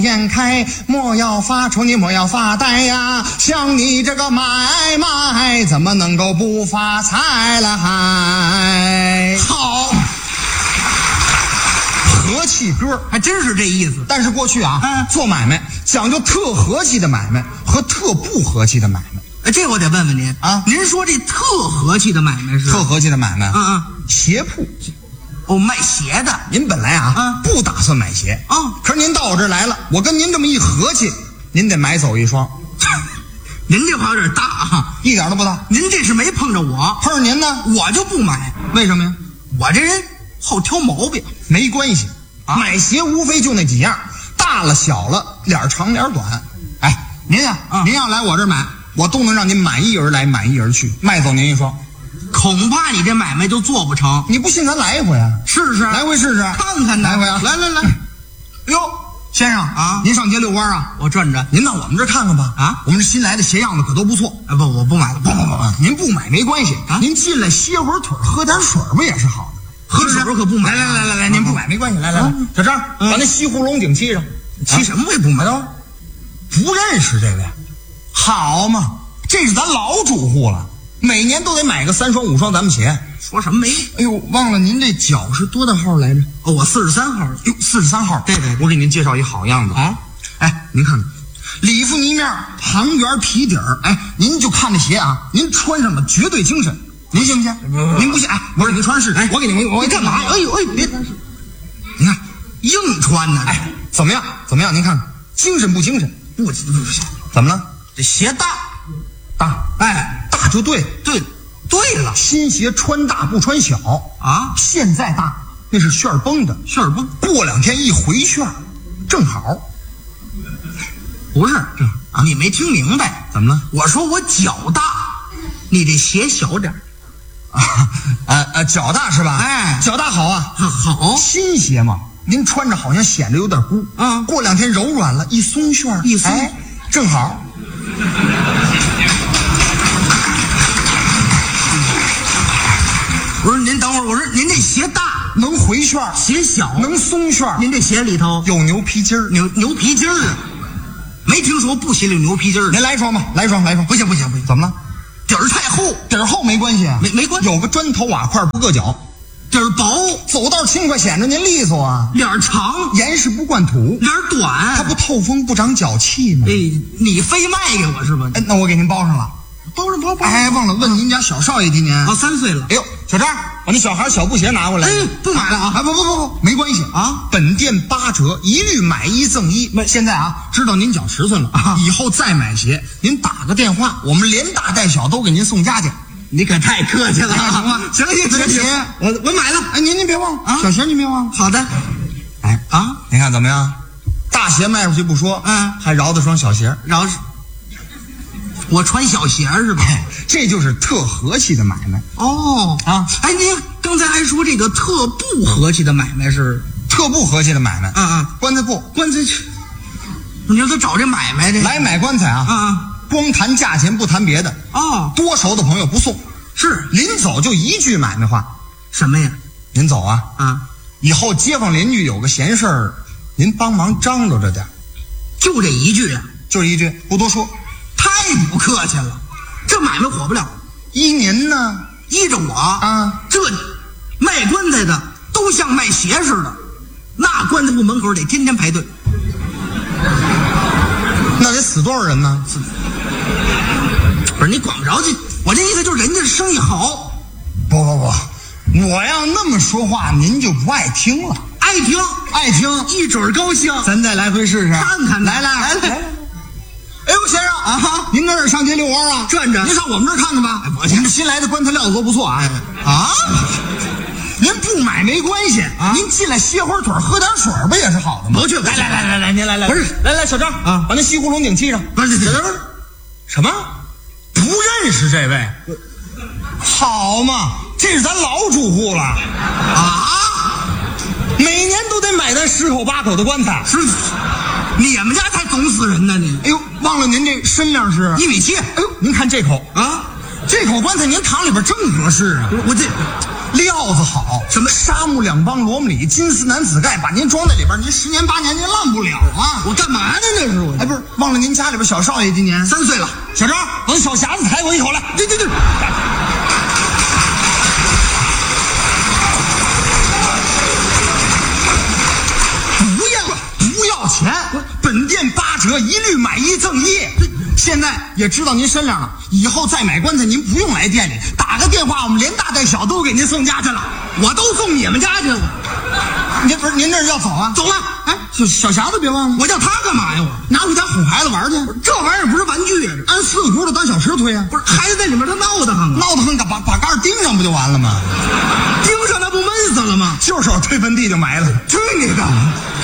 眼开，莫要发愁，你莫要发呆呀！像你这个买卖，怎么能够不发财了还？ 好， 和气歌还真是这意思。 但是过去啊，做买卖讲究特和气的买卖和特不和气的买卖。 这我得问问您啊， 您说这特和气的买卖是？ 特和气的买卖，鞋铺。 哦，卖鞋的。 您本来不打算买鞋啊， 可是您到我这儿来了，我跟您这么一和气，您得买走一双。 您这话有点大啊， 一点都不大。 您这是没碰着我， 碰上您呢， 我就不买。 为什么呀？ 我这人好挑毛病。 没关系买鞋无非就那几样，大了小了，脸长脸短。哎，您您要来我这儿买，我都能让您满意而来，满意而去，卖走您一双。 恐怕你这买卖就做不成。 你不信咱来一回啊？ 试试， 来回试试， 看看呢。 来回啊！ 来， 哟，先生啊，您上街遛弯啊？ 我转转。 您到我们这儿看看吧。啊，我们这新来的鞋样子可都不错。 不，我不买了。 不，您不买没关系啊。您进来歇会儿腿，喝点水不也是好的？ 喝水可不买。 来，您不买没关系。来，小张，把那西湖龙井沏上。 沏什么我也不买。 不认识这位？好嘛，这是咱老主户了。每年都得买个3双5双咱们鞋。 说什么没？ 哎呦，忘了您这脚是多大号来着？ 哦，我43号。 哟，43号。对，我给您介绍一好样子啊！ 哎，您看看，里弗呢面，旁圆皮底儿。哎，您就看这鞋啊，您穿上了绝对精神。您信不信？您不信？哎，我给您穿试。哎，我给你干嘛？哎呦，别穿试。 你看， 硬穿呢。 哎，怎么样？您看看，精神不精神？ 不行。 怎么了？ 这鞋大。 哎，大就对了， 新鞋穿大不穿小啊！ 现在大那是旋绷的，过2天一回旋，正好。 不是你没听明白？ 怎么了？ 我说我脚大，你这鞋小点脚大是吧？ 哎， 脚大好啊， 好， 新鞋嘛，您穿着好像显得有点箍啊。 过2天柔软了，一松旋，哎，正好。 我说您等会儿，我说您这鞋大能回旋， 鞋小能松旋。 您这鞋里头有牛皮筋儿， 牛皮筋儿啊？没听说布鞋里有牛皮筋儿。 您来一双吧，来一双。 不行， 怎么了？ 底儿太厚， 底儿厚没关系啊， 没关系。 有个砖头瓦块不硌脚， 底儿薄， 走道轻快，显着您利索啊。 脸长， 严实不惯土， 脸短， 它不透风不长脚气吗？ 哎，你非卖给我是吧？ 哎，那我给您包上了。 包上。 哎，忘了问您家小少爷今年 3岁了。 哎呦，小张，把那小孩小布鞋拿过来。 哎，不买了啊！ 哎，不，没关系啊。本店8折，一律买1赠1。现在知道您脚10寸了啊，以后再买鞋，您打个电话，我们连大带小都给您送家去。 你可太客气了， 行吗？ 行，我买了。 哎，您别忘了小鞋，您别忘了。 好的。 哎您看怎么样？大鞋卖出去不说，还饶得双小鞋， 我穿小鞋是吧？ 这就是特和气的买卖。 哎，您刚才还说这个特不和气的买卖是特不和气的买卖。棺材铺， 你说他找这买卖的来买棺材光谈价钱不谈别的。多熟的朋友不送， 是临走就一句买卖话。 什么呀？ 您走以后街坊邻居有个闲事儿，您帮忙张罗着点。 就这一句啊？ 就是一句，不多说。 太不客气了，这买卖火不了。 依您呢？ 依着我这卖棺材的都像卖鞋似的，那棺材铺门口得天天排队。 那得死多少人呢？ 不是你管不着这，我这意思就是人家生意好。 不，我要那么说话，您就不爱听了。 爱听，一准高兴。 咱再来回试试， 看看。来。 哎呦，先生您这是上街遛弯转转。 您上我们这儿看看吧。我们新来的棺材料子都不错您不买没关系您进来歇会儿腿，喝点水不也是好的吗？ 不去。来，您来。 不是，来，小张把那西湖龙井沏上。 不是， 什么？不认识这位？好嘛，这是咱老主户了每年都得买咱10口8口的棺材。 是，你们家才懂死人呢你。 哎呦，忘了您这身量是 1.7米。 哎呦，您看这口这口棺材您躺里边正合适我这料子好， 什么沙木两帮罗姆里金丝楠紫盖，把您装在里边，您10年8年您烂不了啊！ 我干嘛呢？那是我。 哎，不是，忘了您家里边小少爷今年 3岁了。 小张，往小匣子抬我一口来。 对。 不要钱，本店8折，一律买1赠1。现在也知道您身量了，以后再买棺材您不用来店里，打个电话，我们连大带小都给您送家去了。 我都送你们家去了。 您不是您这是要走啊？ 走了。 哎，小匣子别忘了， 我叫他干嘛呀？我拿回家哄孩子玩去。 这玩意儿不是玩具啊， 按4个轱辘当小石推啊。 不是孩子在里面他闹得很， 闹得很，把杆钉上不就完了吗？ 钉上那不闷死了吗？ 就是我推坟地就埋了。 去你的！